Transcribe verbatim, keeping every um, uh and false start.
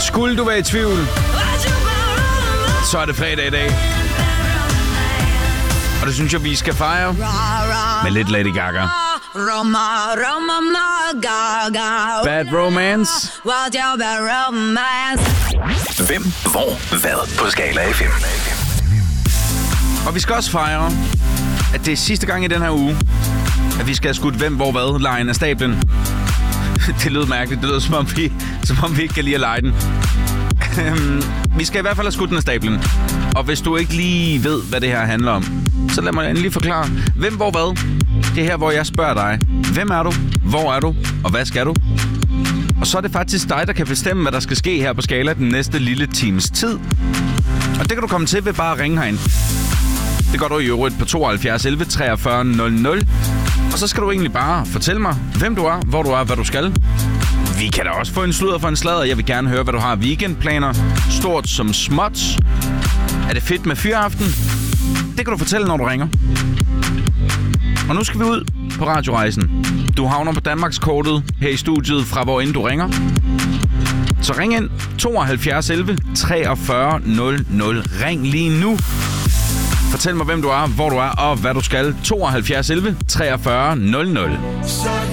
Skulle du være i tvivl, så er det fredag i dag. Og det synes jeg, vi skal fejre med lidt Lady Gaga. Bad Romance. Hvem, hvor, hvad på Skala F M. Og vi skal også fejre, at det er sidste gang i den her uge, at vi skal have skudt hvem, hvor, hvad lejen af stablen. Det lyder mærkeligt. Det lyder som om vi, som om vi ikke kan lide at lege den. Vi skal i hvert fald have skudt den af stablen. Og hvis du ikke lige ved, hvad det her handler om, så lad mig endelig forklare. Hvem, hvor, hvad? Det er her, hvor jeg spørger dig. Hvem er du? Hvor er du? Og hvad skal du? Og så er det faktisk dig, der kan bestemme, hvad der skal ske her på Skala den næste lille times tid. Og det kan du komme til ved bare at ringe herind. Det gør du i øvrigt på tooghalvfjerds elleve treogfyrre nul nul. Og så skal du egentlig bare fortælle mig, hvem du er, hvor du er, hvad du skal. Vi kan da også få en sludder for en sladder. Jeg vil gerne høre, hvad du har af weekendplaner. Stort som småt. Er det fedt med fyraften? Det kan du fortælle, når du ringer. Og nu skal vi ud på radiorejsen. Du havner på Danmarkskortet her i studiet, fra hvor end du ringer. Så ring ind tooghalvfjerds elleve treogfyrre nul nul. Ring lige nu. Fortæl mig, hvem du er, hvor du er og hvad du skal. tooghalvfjerds elleve treogfyrre nul nul.